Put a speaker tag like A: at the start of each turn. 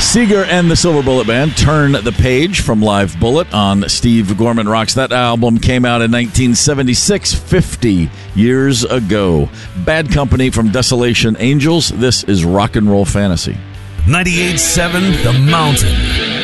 A: Seeger and the Silver Bullet Band, Turn the Page from Live Bullet on Steve Gorman Rocks. That album came out in 1976, 50 years ago. Bad Company from Desolation Angels. This is Rock and Roll Fantasy.
B: 98.7 The Mountain.